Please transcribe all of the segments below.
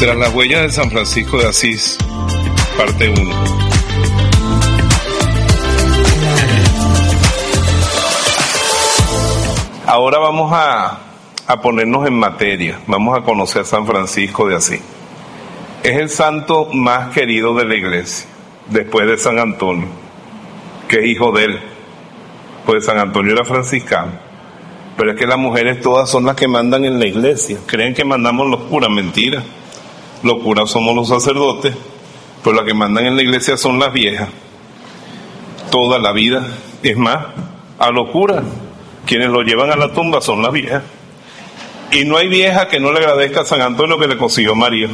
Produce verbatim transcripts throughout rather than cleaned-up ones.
Tras las huellas de San Francisco de Asís, parte uno. Ahora vamos a, a ponernos en materia, vamos a conocer a San Francisco de Asís. Es el santo más querido de la iglesia, después de San Antonio, que es hijo de él, pues San Antonio era franciscano, pero es que las mujeres todas son las que mandan en la iglesia, creen que mandamos los curas, mentira, los curas somos los sacerdotes, pero las que mandan en la iglesia son las viejas, toda la vida, es más, a los curas, quienes lo llevan a la tumba son las viejas, y no hay vieja que no le agradezca a San Antonio que le consiguió María.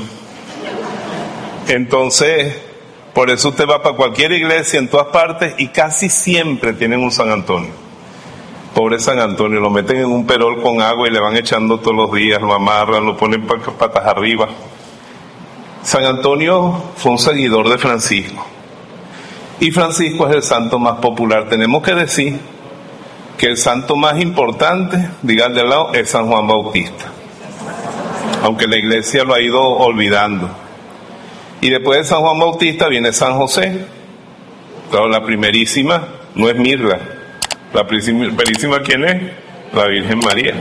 Entonces, por eso usted va para cualquier iglesia en todas partes y casi siempre tienen un San Antonio. Pobre San Antonio, lo meten en un perol con agua y le van echando todos los días, lo amarran, lo ponen patas arriba. San Antonio fue un seguidor de Francisco. Y Francisco es el santo más popular. Tenemos que decir que el santo más importante, digan de al lado, es San Juan Bautista. Aunque la iglesia lo ha ido olvidando. Y después de San Juan Bautista viene San José. Claro, la primerísima no es Mirra. La primerísima, ¿quién es? La Virgen María.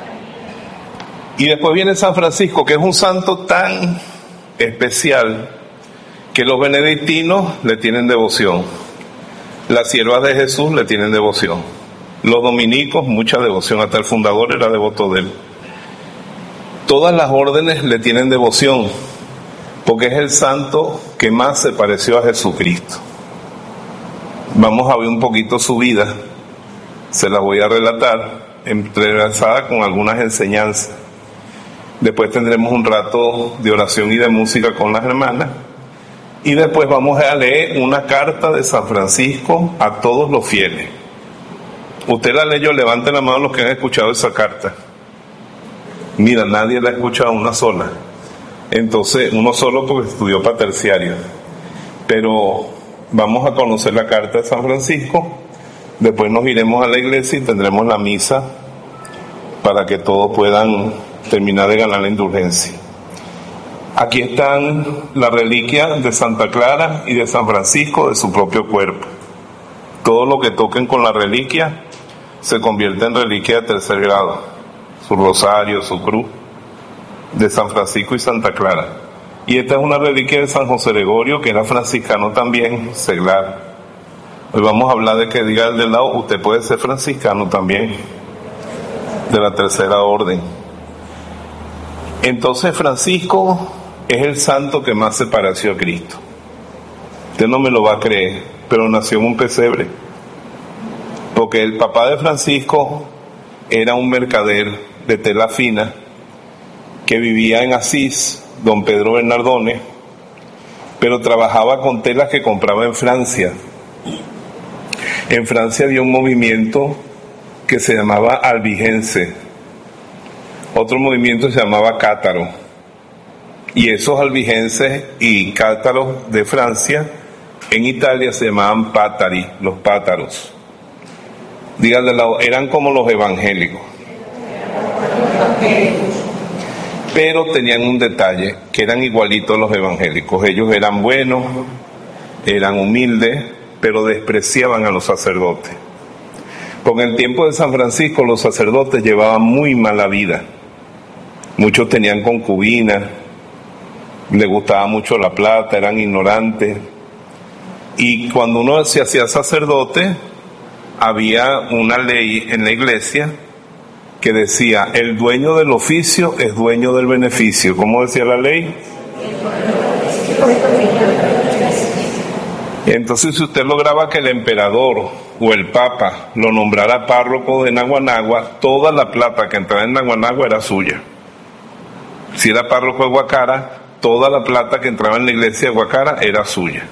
Y después viene San Francisco, que es un santo tan especial que los benedictinos le tienen devoción. Las siervas de Jesús le tienen devoción. Los dominicos, mucha devoción. Hasta el fundador era devoto de él. Todas las órdenes le tienen devoción, porque es el santo que más se pareció a Jesucristo. Vamos a ver un poquito su vida, se la voy a relatar, entrelazada con algunas enseñanzas. Después tendremos un rato de oración y de música con las hermanas, y después vamos a leer una carta de San Francisco a todos los fieles. Usted la leyó, levanten la mano los que han escuchado esa carta. Mira, nadie la ha escuchado una sola. Entonces, uno solo porque estudió para terciario. Pero vamos a conocer la carta de San Francisco, después nos iremos a la iglesia y tendremos la misa para que todos puedan terminar de ganar la indulgencia. Aquí están las reliquias de Santa Clara y de San Francisco de su propio cuerpo. Todo lo que toquen con la reliquia se convierte en reliquia de tercer grado. Su rosario, su cruz, de San Francisco y Santa Clara. Y esta es una reliquia de San José Gregorio, que era franciscano también, seglar. Hoy vamos a hablar de que diga el del lado, usted puede ser franciscano también, de la tercera orden. Entonces Francisco es el santo que más se pareció a Cristo. Usted no me lo va a creer, pero nació en un pesebre. Porque el papá de Francisco era un mercader de tela fina, que vivía en Asís, don Pedro Bernardone, pero trabajaba con telas que compraba en Francia. En Francia había un movimiento que se llamaba albigense, otro movimiento se llamaba cátaro, y esos albigenses y cátaros de Francia, en Italia se llamaban pátari, los pátaros. Díganle, eran como los evangélicos. Pero tenían un detalle, que eran igualitos a los evangélicos. Ellos eran buenos, eran humildes, pero despreciaban a los sacerdotes. Porque en el tiempo de San Francisco los sacerdotes llevaban muy mala vida. Muchos tenían concubinas, les gustaba mucho la plata, eran ignorantes. Y cuando uno se hacía sacerdote, había una ley en la iglesia que decía, el dueño del oficio es dueño del beneficio. ¿Cómo decía la ley? Entonces, si usted lograba que el emperador o el papa lo nombrara párroco de Naguanagua, toda la plata que entraba en Naguanagua era suya. Si era párroco de Guacara, toda la plata que entraba en la iglesia de Guacara era suya.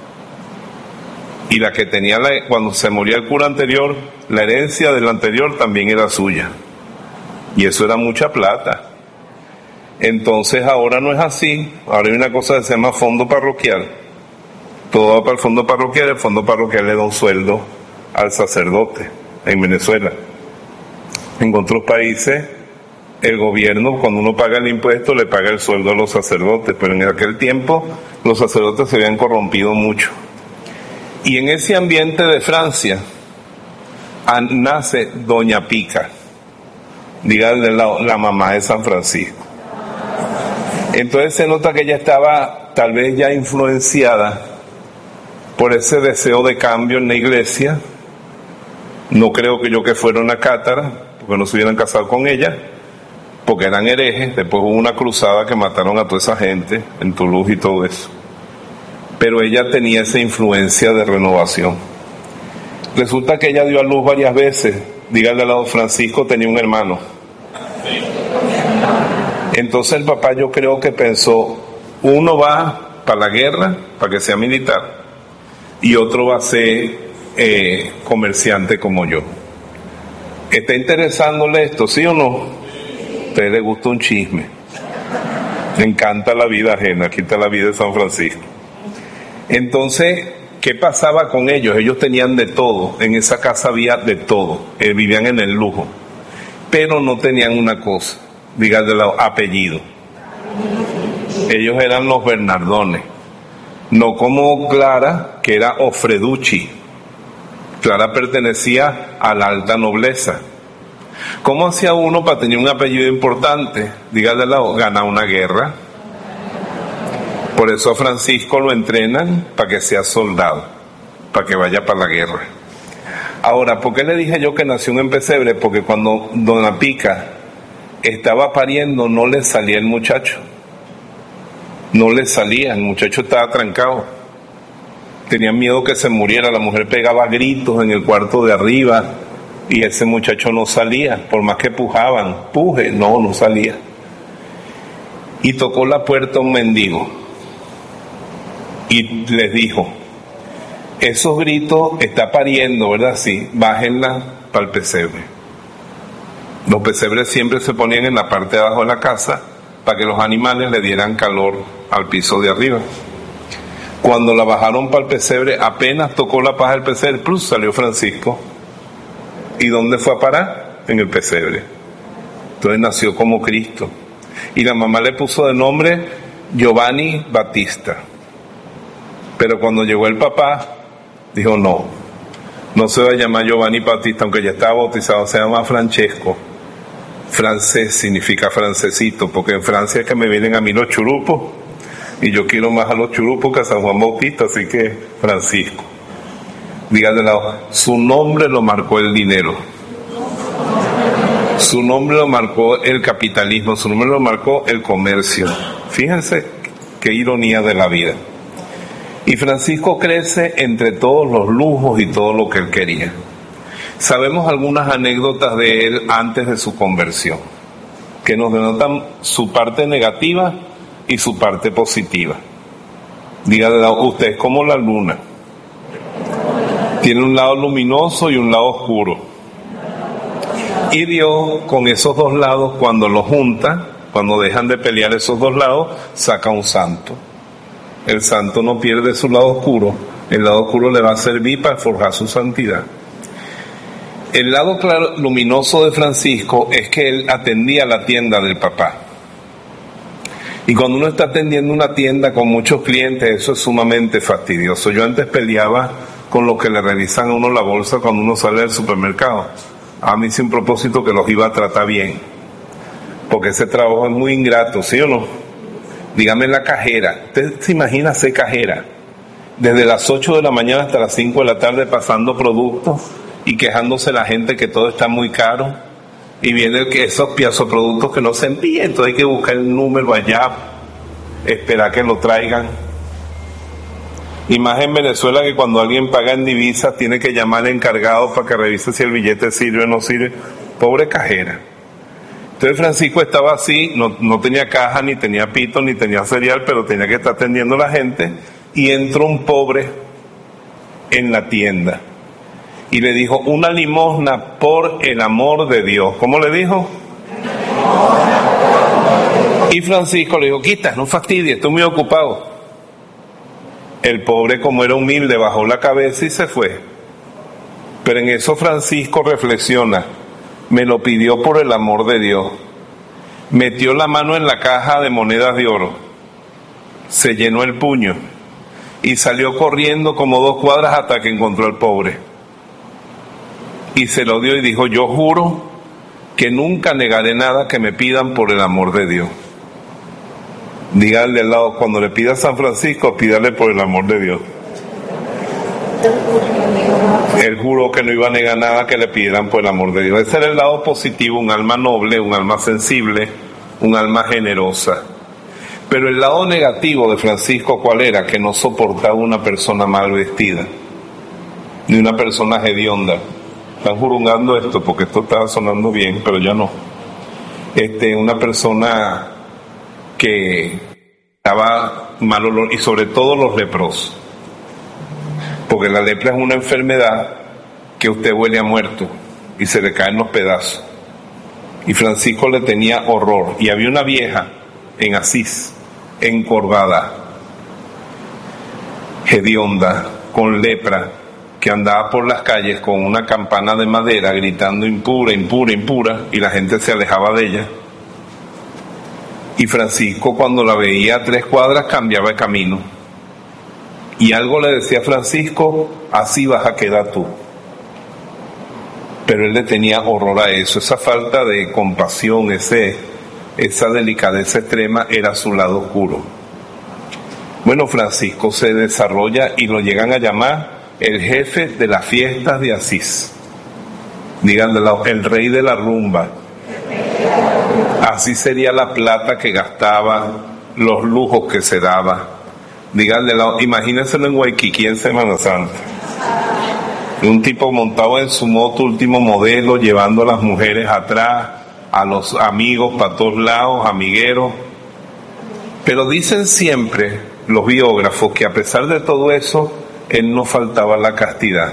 Y la que tenía, la, cuando se moría el cura anterior, la herencia del anterior también era suya. Y eso era mucha plata. Entonces ahora no es así. Ahora hay una cosa que se llama fondo parroquial. Todo va para el fondo parroquial. El fondo parroquial le da un sueldo al sacerdote en Venezuela. En otros países el gobierno, cuando uno paga el impuesto, le paga el sueldo a los sacerdotes, pero en aquel tiempo los sacerdotes se habían corrompido mucho. Y en ese ambiente de Francia nace Doña Pica, díganle la, la mamá de San Francisco. Entonces se nota que ella estaba tal vez ya influenciada por ese deseo de cambio en la iglesia. No creo que yo que fuera una cátara, porque no se hubieran casado con ella, porque eran herejes. Después hubo una cruzada que mataron a toda esa gente en Toulouse y todo eso. Pero ella tenía esa influencia de renovación. Resulta que ella dio a luz varias veces. Dígale al lado, Francisco tenía un hermano. Entonces el papá, yo creo que pensó, uno va para la guerra, para que sea militar, y otro va a ser eh, comerciante como yo. ¿Está interesándole esto, sí o no? A usted le gusta un chisme. Le encanta la vida ajena. Aquí está la vida de San Francisco. Entonces, ¿qué pasaba con ellos? Ellos tenían de todo. En esa casa había de todo. Eh, vivían en el lujo. Pero no tenían una cosa. Díganle el apellido. Ellos eran los Bernardones. No como Clara, que era Ofreducci. Clara pertenecía a la alta nobleza. ¿Cómo hacía uno para tener un apellido importante? Díganle al lado, ganar una guerra. Por eso a Francisco lo entrenan para que sea soldado, para que vaya para la guerra. Ahora, ¿por qué le dije yo que nació en pesebre? Porque cuando Doña Pica estaba pariendo no le salía el muchacho. No le salía, el muchacho estaba trancado. Tenían miedo que se muriera, la mujer pegaba gritos en el cuarto de arriba y ese muchacho no salía, por más que pujaban, puje, no, no salía. Y tocó la puerta un mendigo y les dijo, esos gritos, está pariendo, ¿verdad? Sí, bájenla para el pesebre. Los pesebres siempre se ponían en la parte de abajo de la casa para que los animales le dieran calor al piso de arriba. Cuando la bajaron para el pesebre, apenas tocó la paja del pesebre, plus salió Francisco. ¿Y dónde fue a parar? En el pesebre. Entonces nació como Cristo. Y la mamá le puso de nombre Giovanni Battista. Pero cuando llegó el papá, dijo no, no se va a llamar Giovanni Battista, aunque ya estaba bautizado, se llama Francesco. Francés significa francesito, porque en Francia es que me vienen a mí los churupos, y yo quiero más a los churupos que a San Juan Bautista, así que Francisco. Dígale al lado, su nombre lo marcó el dinero, su nombre lo marcó el capitalismo, su nombre lo marcó el comercio. Fíjense qué ironía de la vida. Y Francisco crece entre todos los lujos y todo lo que él quería. Sabemos algunas anécdotas de él antes de su conversión, que nos denotan su parte negativa y su parte positiva. Dígale, usted es como la luna. Tiene un lado luminoso y un lado oscuro. Y Dios, con esos dos lados, cuando los junta, cuando dejan de pelear esos dos lados, saca un santo. El santo no pierde su lado oscuro. El lado oscuro le va a servir para forjar su santidad. El lado claro, luminoso de Francisco es que él atendía la tienda del papá. Y cuando uno está atendiendo una tienda con muchos clientes, eso es sumamente fastidioso. Yo antes peleaba con los que le revisan a uno la bolsa cuando uno sale del supermercado. A mí sin propósito que los iba a tratar bien. Porque ese trabajo es muy ingrato, ¿sí o no? Dígame la cajera. ¿Usted se imagina ser cajera? Desde las ocho de la mañana hasta las cinco de la tarde pasando productos y quejándose la gente que todo está muy caro. Y viene que esos piezos productos que no se envían, entonces hay que buscar el número allá, esperar que lo traigan. Y más en Venezuela, que cuando alguien paga en divisas tiene que llamar al encargado para que revise si el billete sirve o no sirve. Pobre cajera. Entonces Francisco estaba así, no, no tenía caja, ni tenía pito, ni tenía cereal, pero tenía que estar atendiendo a la gente. Y entró un pobre en la tienda y le dijo, una limosna por el amor de Dios. ¿Cómo le dijo? Y Francisco le dijo, quita, no fastidies, estoy muy ocupado. El pobre, como era humilde, bajó la cabeza y se fue. Pero en eso Francisco reflexiona, me lo pidió por el amor de Dios. Metió la mano en la caja de monedas de oro, se llenó el puño y salió corriendo como dos cuadras hasta que encontró al pobre. Y se lo dio y dijo: yo juro que nunca negaré nada que me pidan por el amor de Dios. Dígale al lado, cuando le pida a San Francisco, pídale por el amor de Dios. Él juró que no iba a negar nada que le pidieran por el amor de Dios. Ese era el lado positivo, un alma noble, un alma sensible, un alma generosa. Pero el lado negativo de Francisco, ¿cuál era? Que no soportaba una persona mal vestida, ni una persona hedionda. Están jurungando esto porque esto estaba sonando bien, pero ya no. Este, una persona que daba mal olor, y sobre todo los leprosos, porque la lepra es una enfermedad que usted huele a muerto y se le caen los pedazos. Y Francisco le tenía horror. Y había una vieja en Asís, encorvada, hedionda, con lepra, que andaba por las calles con una campana de madera gritando impura, impura, impura, y la gente se alejaba de ella. Y Francisco, cuando la veía a tres cuadras, cambiaba de camino. Y algo le decía a Francisco: así vas a quedar tú. Pero él le tenía horror a eso. Esa falta de compasión, ese, esa delicadeza extrema era su lado oscuro. Bueno, Francisco se desarrolla y lo llegan a llamar el jefe de las fiestas de Asís. Díganle, el rey de la rumba. Así sería la plata que gastaba, los lujos que se daba. Díganle, imagínenselo en Waikiki en Semana Santa. Un tipo montado en su moto último modelo, llevando a las mujeres atrás, a los amigos para todos lados, amigueros. Pero dicen siempre los biógrafos que a pesar de todo eso, él no faltaba la castidad.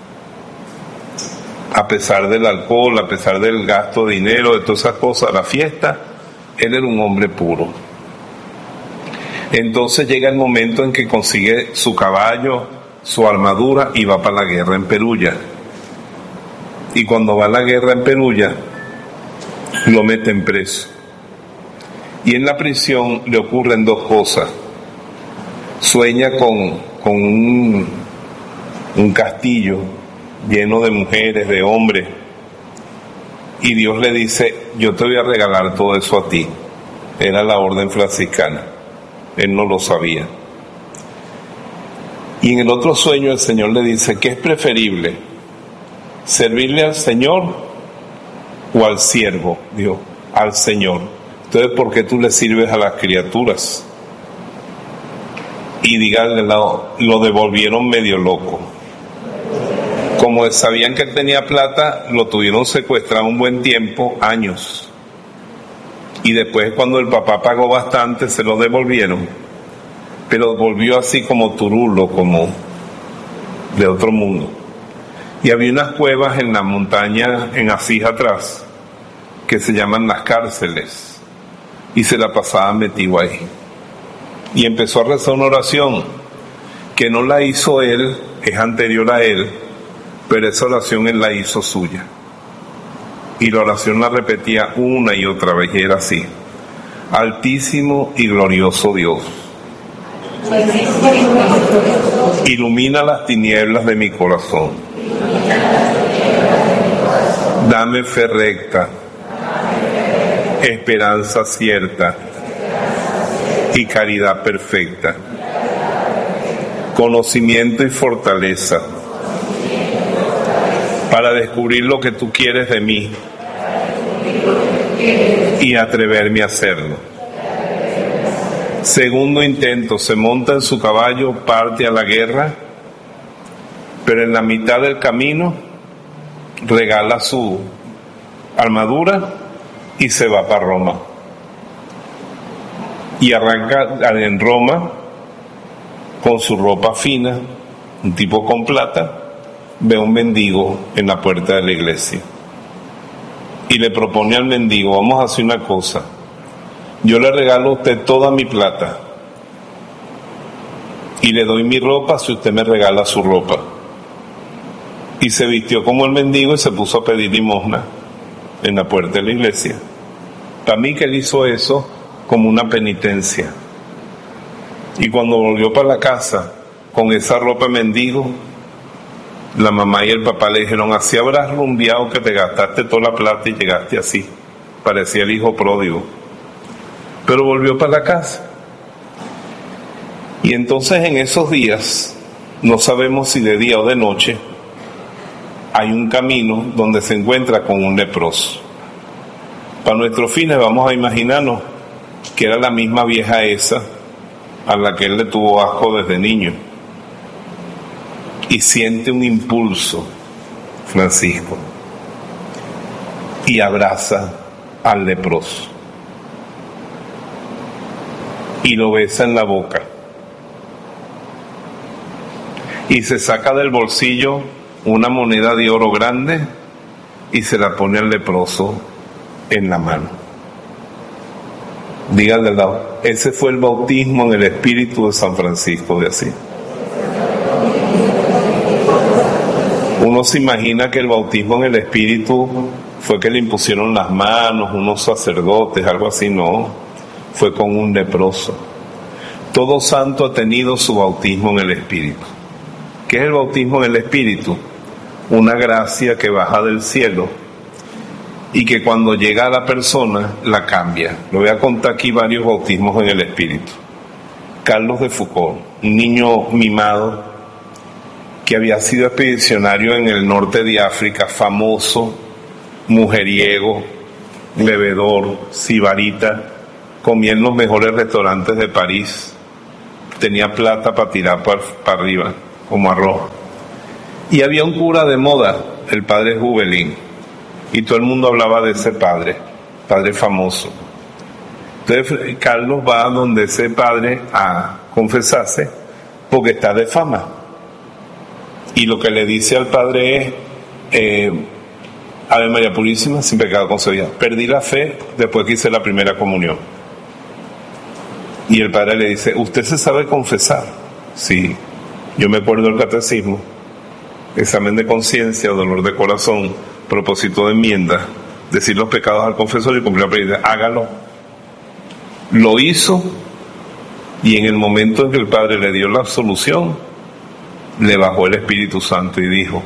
A pesar del alcohol, a pesar del gasto de dinero, de todas esas cosas, la fiesta, él era un hombre puro. Entonces llega el momento en que consigue su caballo, su armadura y va para la guerra en Perugia. Y cuando va a la guerra en Perugia, lo meten preso. Y en la prisión le ocurren dos cosas. Sueña con, con un, un castillo lleno de mujeres, de hombres. Y Dios le dice: yo te voy a regalar todo eso a ti. Era la orden franciscana. Él no lo sabía. Y en el otro sueño el Señor le dice: ¿qué es preferible? ¿Servirle al Señor o al siervo? Dijo: al Señor. Entonces, ¿por qué tú le sirves a las criaturas? Y díganle, lo, lo devolvieron medio loco. Como sabían que él tenía plata, lo tuvieron secuestrado un buen tiempo, años. Y después, cuando el papá pagó bastante, se lo devolvieron. Pero volvió así como turulo, como de otro mundo. Y había unas cuevas en la montaña, en Asís atrás, que se llaman las cárceles. Y se la pasaba metido ahí. Y empezó a rezar una oración que no la hizo él, es anterior a él, pero esa oración él la hizo suya. Y la oración la repetía una y otra vez, y era así: Altísimo y glorioso Dios, ilumina las tinieblas de mi corazón, dame fe recta, esperanza cierta y caridad perfecta, conocimiento y fortaleza para descubrir lo que tú quieres de mí y atreverme a hacerlo. Segundo intento, se monta en su caballo, parte a la guerra, pero en la mitad del camino regala su armadura y se va para Roma. Y arranca en Roma con su ropa fina, un tipo con plata, ve a un mendigo en la puerta de la iglesia y le propone al mendigo: vamos a hacer una cosa, yo le regalo a usted toda mi plata y le doy mi ropa si usted me regala su ropa. Y se vistió como el mendigo y se puso a pedir limosna en la puerta de la iglesia. Para mí que él hizo eso como una penitencia. Y cuando volvió para la casa con esa ropa de mendigo, la mamá y el papá le dijeron, así habrás rumbeado que te gastaste toda la plata y llegaste así. Parecía el hijo pródigo. Pero volvió para la casa. Y entonces en esos días, no sabemos si de día o de noche, hay un camino donde se encuentra con un leproso. Para nuestros fines vamos a imaginarnos que era la misma vieja esa a la que él le tuvo asco desde niño. Y siente un impulso, Francisco, y abraza al leproso. Y lo besa en la boca. Y se saca del bolsillo una moneda de oro grande y se la pone al leproso en la mano. Díganle al lado, ese fue el bautismo en el Espíritu de San Francisco de Asís. Uno se imagina que el bautismo en el Espíritu fue que le impusieron las manos, unos sacerdotes, algo así. No, fue con un leproso. Todo santo ha tenido su bautismo en el Espíritu. ¿Qué es el bautismo en el Espíritu? Una gracia que baja del cielo y que cuando llega a la persona la cambia. Le voy a contar aquí varios bautismos en el Espíritu. Carlos de Foucauld, un niño mimado que había sido expedicionario en el norte de África, famoso, mujeriego, bebedor, sibarita, comía en los mejores restaurantes de París, tenía plata para tirar para, para arriba, como arroz. Y había un cura de moda, el padre Jubelín, y todo el mundo hablaba de ese padre, padre famoso. Entonces Carlos va a donde ese padre a confesarse, porque está de fama. Y lo que le dice al padre es, eh, Ave María Purísima, sin pecado concebida. Perdí la fe después que hice la primera comunión. Y el padre le dice, ¿usted se sabe confesar? Sí, yo me acuerdo del catecismo, examen de conciencia, dolor de corazón, propósito de enmienda, decir los pecados al confesor y cumplir la penitencia. Hágalo. Lo hizo, y en el momento en que el padre le dio la absolución, le bajó el Espíritu Santo y dijo,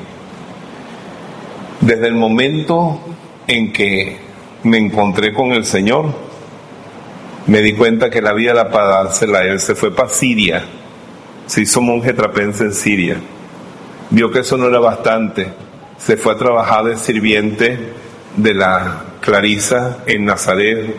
desde el momento en que me encontré con el Señor, me di cuenta que la vida era para dársela a Él. Se fue para Siria, se hizo monje trapense en Siria, vio que eso no era bastante, se fue a trabajar de sirviente de la Clarisa en Nazaret,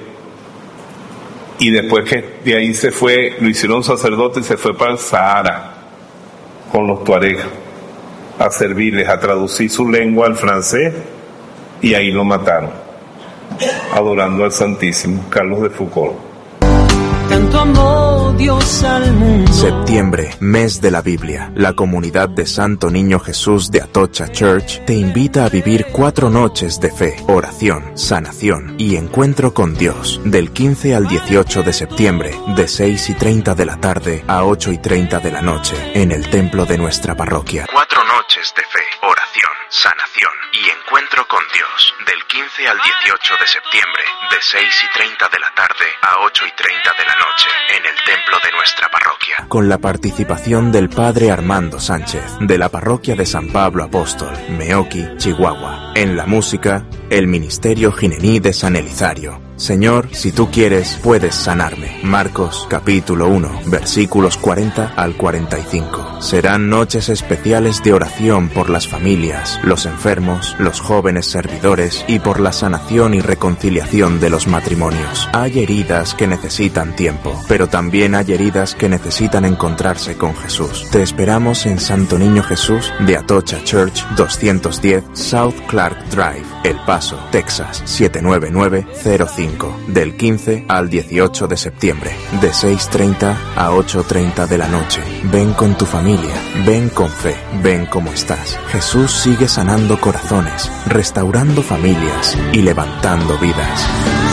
y después que de ahí se fue, lo hicieron sacerdote y se fue para el Sahara con los tuaregs a servirles, a traducir su lengua al francés, y ahí lo mataron, adorando al Santísimo. Carlos de Foucauld. Tanto amó Dios al mundo. Septiembre, mes de la Biblia. La comunidad de Santo Niño Jesús de Atocha Church te invita a vivir cuatro noches de fe, oración, sanación y encuentro con Dios. Del quince al dieciocho de septiembre, de seis y treinta de la tarde a ocho y treinta de la noche, en el templo de nuestra parroquia. Cuatro noches de fe, oración, sanación y encuentro con Dios. Del quince al dieciocho de septiembre, de seis y treinta de la tarde a ocho y treinta de la noche, en el templo de nuestra parroquia. Con la participación del Padre Armando Sánchez, de la parroquia de San Pablo Apóstol, Meoqui, Chihuahua. En la música, el Ministerio Ginení de San Elizario. Señor, si tú quieres, puedes sanarme. Marcos, capítulo uno, versículos cuarenta al cuarenta y cinco. Serán noches especiales de oración por las familias, los enfermos, los jóvenes servidores y por la sanación y reconciliación de los matrimonios. Hay heridas que necesitan tiempo, pero también hay heridas que necesitan encontrarse con Jesús. Te esperamos en Santo Niño Jesús de Atocha Church, doscientos diez South Clark Drive, El Paso, Texas, siete nueve nueve cero cinco. Del quince al dieciocho de septiembre, de seis y treinta a ocho y treinta de la noche. Ven con tu familia, ven con fe, ven como estás. Jesús sigue sanando corazones, restaurando familias y levantando vidas.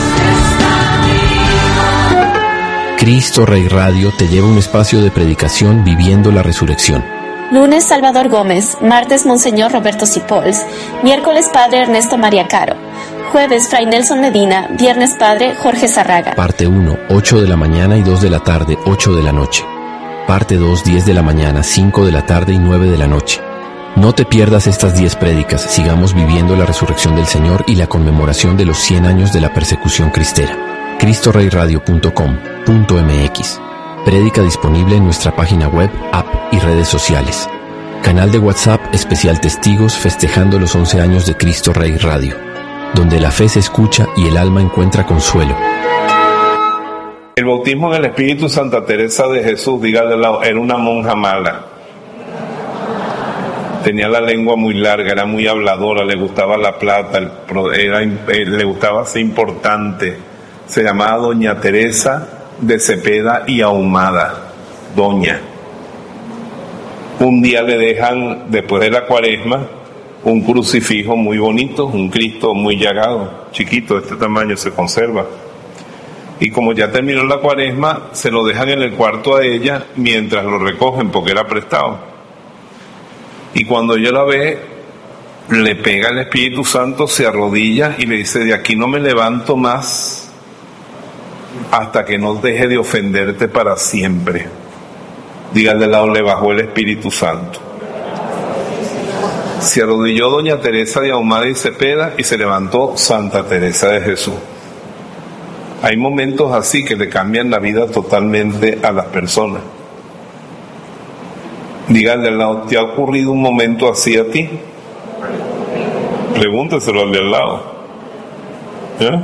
Cristo Rey Radio te lleva a un espacio de predicación viviendo la resurrección. Lunes Salvador Gómez, martes Monseñor Roberto Cipols, miércoles Padre Ernesto María Caro, Jueves, Fray Nelson Medina. Viernes, Padre Jorge Zarraga. Parte uno, ocho de la mañana y dos de la tarde, ocho de la noche. Parte dos, diez de la mañana, cinco de la tarde y nueve de la noche. No te pierdas estas diez prédicas. Sigamos viviendo la resurrección del Señor y la conmemoración de los cien años de la persecución cristera. cristo rey radio punto com punto m x. Prédica disponible en nuestra página web, app y redes sociales. Canal de WhatsApp especial Testigos festejando los once años de Cristo Rey Radio, donde la fe se escucha y el alma encuentra consuelo. El bautismo en el Espíritu, Santa Teresa de Jesús, dígale al lado, era una monja mala. Tenía la lengua muy larga, era muy habladora, le gustaba la plata, era, le gustaba ser importante. Se llamaba Doña Teresa de Cepeda y Ahumada, Doña. Un día le dejan, después de la cuaresma, un crucifijo muy bonito, un Cristo muy llagado, chiquito, de este tamaño, se conserva. Y como ya terminó la cuaresma, se lo dejan en el cuarto a ella mientras lo recogen, porque era prestado. Y cuando ella la ve, le pega el Espíritu Santo, se arrodilla y le dice: de aquí no me levanto más hasta que no deje de ofenderte para siempre. Dígale al lado, le bajó el Espíritu Santo. Se arrodilló Doña Teresa de Ahumada y Cepeda y se levantó Santa Teresa de Jesús. Hay momentos así que le cambian la vida totalmente a las personas. Dígale al lado, ¿te ha ocurrido un momento así a ti? Pregúnteselo al de al lado. ¿Eh?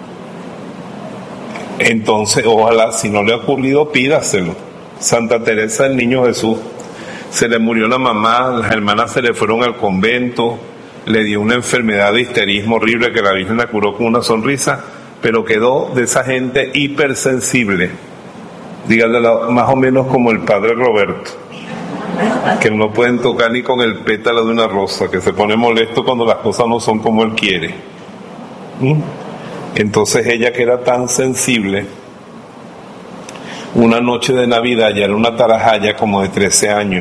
Entonces, ojalá, si no le ha ocurrido, pídaselo. Santa Teresa del Niño Jesús, se le murió la mamá, las hermanas se le fueron al convento, le dio una enfermedad de histerismo horrible que la Virgen la curó con una sonrisa, pero quedó de esa gente hipersensible. Dígale más o menos como el padre Roberto, que no pueden tocar ni con el pétalo de una rosa, que se pone molesto cuando las cosas no son como él quiere. ¿Mm? Entonces ella, que era tan sensible, una noche de Navidad, ya era una tarajaya como de trece años,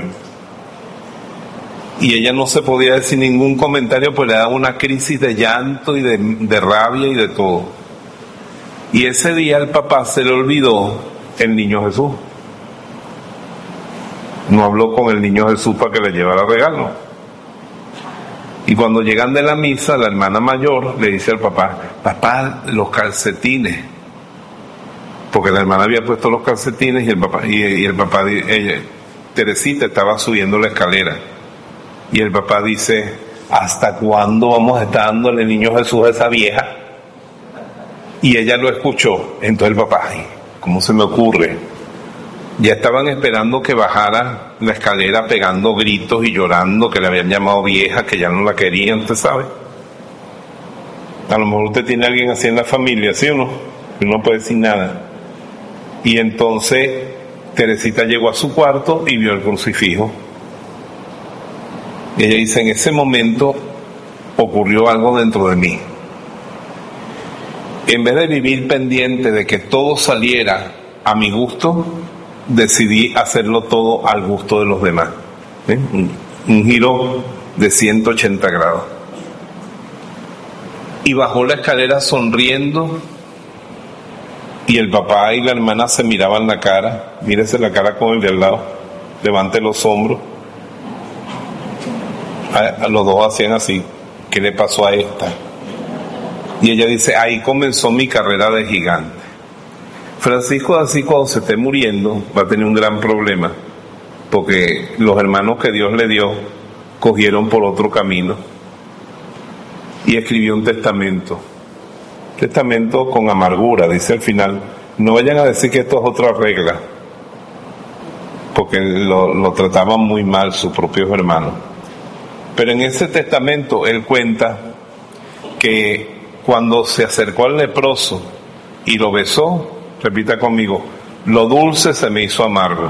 y ella no se podía decir ningún comentario, pues le daba una crisis de llanto y de, de rabia y de todo. Y ese día el papá se le olvidó el Niño Jesús. No habló con el Niño Jesús para que le llevara regalo. Y cuando llegan de la misa, la hermana mayor le dice al papá: papá, los calcetines. Porque la hermana había puesto los calcetines y el papá, y, y el papá, ella, Teresita estaba subiendo la escalera. Y el papá dice: ¿hasta cuándo vamos a estar dándole el Niño Jesús a esa vieja? Y ella lo escuchó. Entonces el papá: ay, ¿cómo se me ocurre? Ya estaban esperando que bajara la escalera pegando gritos y llorando, que le habían llamado vieja, que ya no la querían, usted sabe. A lo mejor usted tiene a alguien así en la familia, ¿sí o no? Que no puede decir nada. Y entonces Teresita llegó a su cuarto y vio el crucifijo. Y ella dice: en ese momento ocurrió algo dentro de mí. En vez de vivir pendiente de que todo saliera a mi gusto, decidí hacerlo todo al gusto de los demás. ¿Eh? Un, un giro de ciento ochenta grados. Y bajó la escalera sonriendo, y el papá y la hermana se miraban la cara. Mírese la cara con el de al lado, levante los hombros. A, a los dos hacían así: ¿qué le pasó a esta? Y ella dice: ahí comenzó mi carrera de gigante. Francisco de Asís, cuando se esté muriendo, va a tener un gran problema, porque los hermanos que Dios le dio cogieron por otro camino, y escribió un testamento. Testamento con amargura, dice al final: no vayan a decir que esto es otra regla, porque lo, lo trataban muy mal sus propios hermanos. Pero en ese testamento él cuenta que cuando se acercó al leproso y lo besó, repita conmigo: lo dulce se me hizo amargo,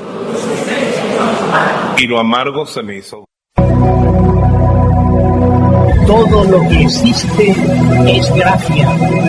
y lo amargo se me hizo. Todo lo que existe es gracia.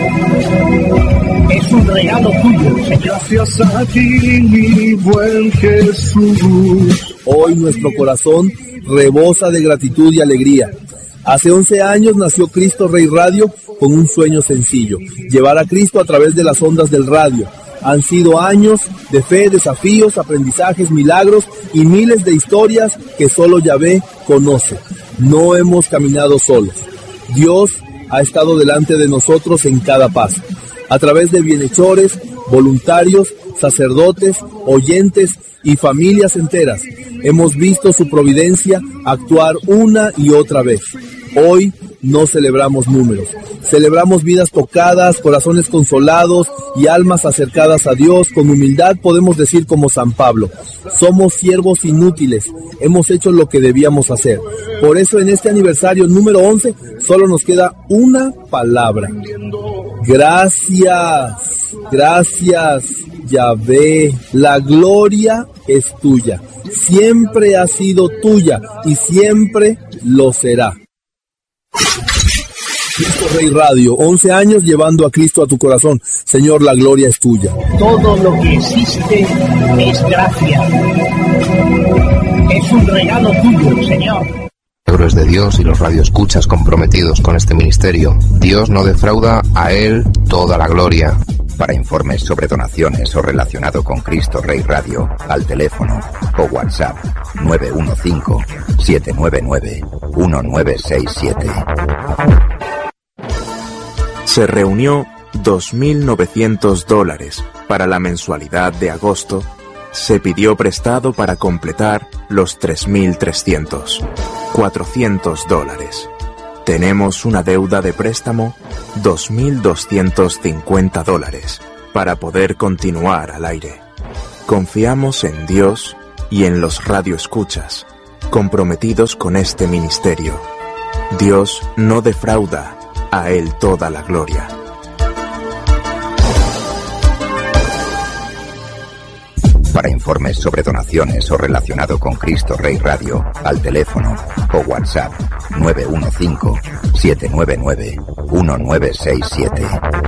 Es un regalo tuyo, Señor. Gracias a ti, mi buen Jesús. Hoy nuestro corazón rebosa de gratitud y alegría. Hace once años nació Cristo Rey Radio con un sueño sencillo: llevar a Cristo a través de las ondas del radio. Han sido años de fe, desafíos, aprendizajes, milagros y miles de historias que solo Yahvé conoce. No hemos caminado solos. Dios ha estado delante de nosotros en cada paso. A través de bienhechores, voluntarios, sacerdotes, oyentes y familias enteras, hemos visto su providencia actuar una y otra vez. Hoy no celebramos números, celebramos vidas tocadas, corazones consolados y almas acercadas a Dios. Con humildad podemos decir como San Pablo: somos siervos inútiles, hemos hecho lo que debíamos hacer. Por eso en este aniversario número once solo nos queda una palabra: gracias, gracias Yahvé. La gloria es tuya, siempre ha sido tuya y siempre lo será. Cristo Rey Radio, once años llevando a Cristo a tu corazón. Señor, la gloria es tuya. Todo lo que existe es gracia. Es un regalo tuyo, Señor. Milagros de Dios y los radioescuchas comprometidos con este ministerio. Dios no defrauda, a Él toda la gloria. Para informes sobre donaciones o relacionado con Cristo Rey Radio, al teléfono o WhatsApp nueve uno cinco, siete nueve nueve, uno nueve seis siete. Se reunió dos mil novecientos dólares para la mensualidad de agosto. Se pidió prestado para completar los tres mil trescientos. cuatrocientos dólares. Tenemos una deuda de préstamo, dos mil doscientos cincuenta dólares, para poder continuar al aire. Confiamos en Dios y en los radioescuchas, comprometidos con este ministerio. Dios no defrauda, a Él toda la gloria. Para informes sobre donaciones o relacionado con Cristo Rey Radio, al teléfono o WhatsApp nueve uno cinco, siete nueve nueve, uno nueve seis siete.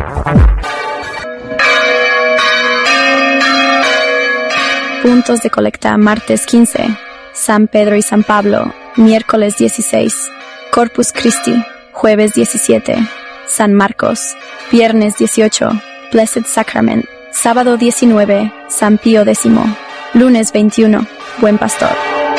Puntos de colecta: martes quince, San Pedro y San Pablo; miércoles dieciséis, Corpus Christi; jueves diecisiete, San Marcos; viernes dieciocho, Blessed Sacrament; sábado diecinueve, San Pío X; lunes veintiuno, Buen Pastor.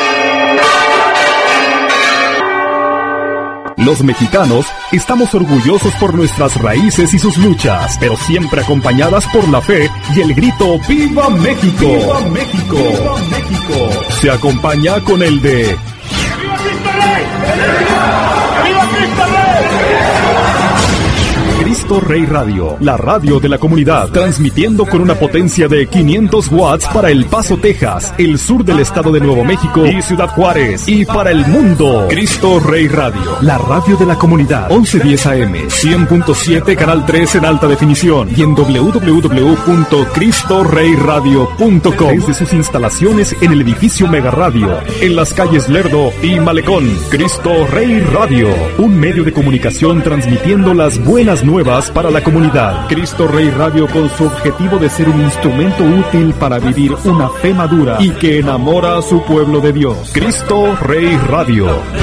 Los mexicanos estamos orgullosos por nuestras raíces y sus luchas, pero siempre acompañadas por la fe y el grito ¡Viva México! ¡Viva México! ¡Viva México! Se acompaña con el de ¡Viva Cristo Rey! ¡Viva Cristo Rey! Cristo Rey Radio, la radio de la comunidad, transmitiendo con una potencia de quinientos watts para El Paso, Texas, el sur del estado de Nuevo México y Ciudad Juárez, y para el mundo. Cristo Rey Radio, la radio de la comunidad, once diez A M, cien punto siete, canal tres en alta definición, y en doble u doble u doble u punto cristo rey radio punto com, desde sus instalaciones en el edificio Mega Radio, en las calles Lerdo y Malecón. Cristo Rey Radio, un medio de comunicación transmitiendo las buenas nuevas para la comunidad. Cristo Rey Radio, con su objetivo de ser un instrumento útil para vivir una fe madura y que enamora a su pueblo de Dios. Cristo Rey Radio.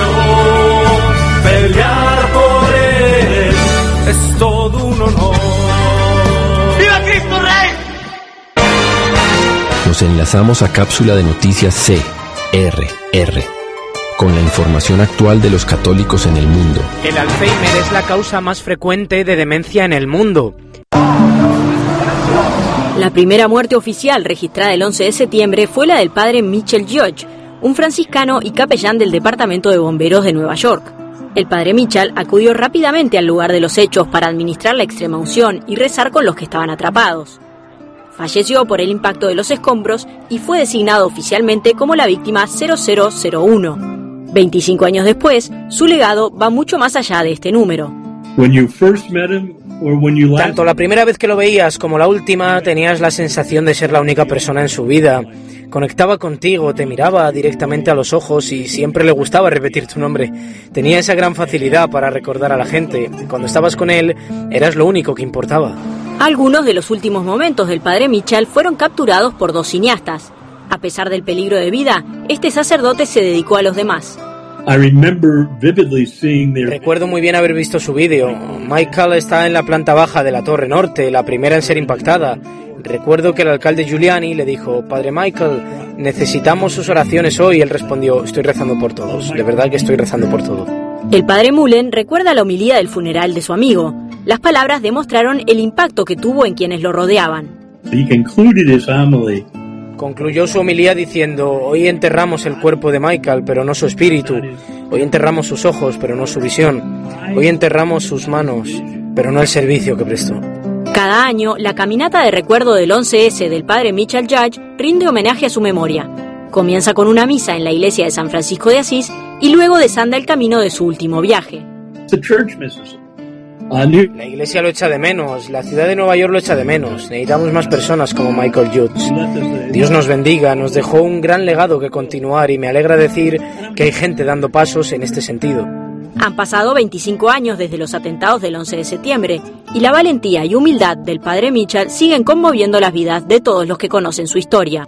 Pelear por él es todo un honor. ¡Viva Cristo Rey! Nos enlazamos a cápsula de noticias C R R, con la información actual de los católicos en el mundo. El Alzheimer es la causa más frecuente de demencia en el mundo. La primera muerte oficial registrada el once de septiembre fue la del padre Mitchell George, un franciscano y capellán del Departamento de Bomberos de Nueva York. El padre Mitchell acudió rápidamente al lugar de los hechos para administrar la extrema unción y rezar con los que estaban atrapados. Falleció por el impacto de los escombros y fue designado oficialmente como la víctima cero cero cero uno. veinticinco años después, su legado va mucho más allá de este número. Tanto la primera vez que lo veías como la última, tenías la sensación de ser la única persona en su vida. Conectaba contigo, te miraba directamente a los ojos y siempre le gustaba repetir tu nombre. Tenía esa gran facilidad para recordar a la gente. Cuando estabas con él, eras lo único que importaba. Algunos de los últimos momentos del padre Mitchell fueron capturados por dos cineastas. A pesar del peligro de vida, este sacerdote se dedicó a los demás. Recuerdo muy bien haber visto su vídeo. Michael está en la planta baja de la Torre Norte, la primera en ser impactada. Recuerdo que el alcalde Giuliani le dijo: Padre Michael, necesitamos sus oraciones hoy. Él respondió: estoy rezando por todos, de verdad que estoy rezando por todos. El padre Mullen recuerda la homilía del funeral de su amigo. Las palabras demostraron el impacto que tuvo en quienes lo rodeaban. Concluyó su homilía diciendo: hoy enterramos el cuerpo de Michael, pero no su espíritu. Hoy enterramos sus ojos, pero no su visión. Hoy enterramos sus manos, pero no el servicio que prestó. Cada año, la caminata de recuerdo del once ese del padre Mitchell Judge rinde homenaje a su memoria. Comienza con una misa en la iglesia de San Francisco de Asís y luego desanda el camino de su último viaje. La iglesia lo echa de menos, la ciudad de Nueva York lo echa de menos. Necesitamos más personas como Michael Judge. Dios nos bendiga, nos dejó un gran legado que continuar y me alegra decir que hay gente dando pasos en este sentido. Han pasado veinticinco años desde los atentados del once de septiembre y la valentía y humildad del padre Mitchell siguen conmoviendo las vidas de todos los que conocen su historia.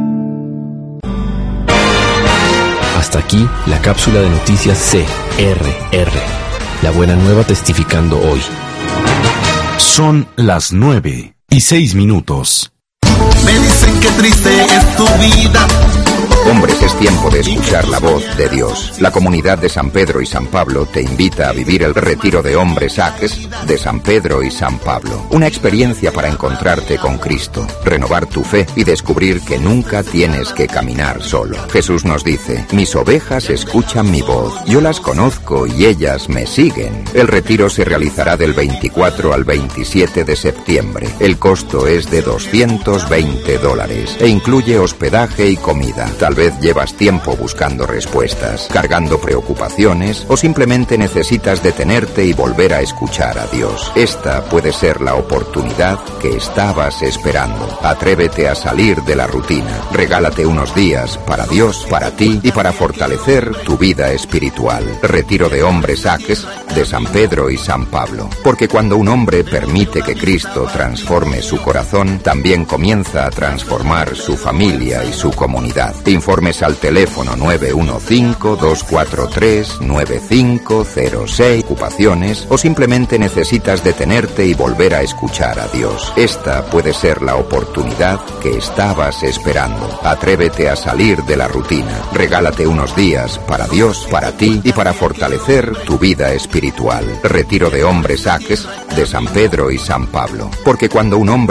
Hasta aquí la cápsula de noticias C R R. La buena nueva testificando hoy. Son las nueve y seis minutos. Me dicen que triste es tu vida. Hombres, es tiempo de escuchar la voz de Dios. La comunidad de San Pedro y San Pablo te invita a vivir el retiro de hombres Aques de San Pedro y San Pablo. Una experiencia para encontrarte con Cristo, renovar tu fe y descubrir que nunca tienes que caminar solo. Jesús nos dice: mis ovejas escuchan mi voz, yo las conozco y ellas me siguen. El retiro se realizará del veinticuatro al veintisiete de septiembre. El costo es de doscientos veinte dólares e incluye hospedaje y comida. Tal vez llevas tiempo buscando respuestas, cargando preocupaciones o simplemente necesitas detenerte y volver a escuchar a Dios. Esta puede ser la oportunidad que estabas esperando. Atrévete a salir de la rutina. Regálate unos días para Dios, para ti y para fortalecer tu vida espiritual. Retiro de hombres Aques de San Pedro y San Pablo. Porque cuando un hombre permite que Cristo transforme su corazón, también comienza a transformar su familia y su comunidad. Informes al teléfono nueve uno cinco, dos cuatro tres, nueve cinco cero seis, ocupaciones, o simplemente necesitas detenerte y volver a escuchar a Dios. Esta puede ser la oportunidad que estabas esperando. Atrévete a salir de la rutina. Regálate unos días para Dios, para ti y para fortalecer tu vida espiritual. Retiro de hombres Aques de San Pedro y San Pablo. Porque cuando un hombre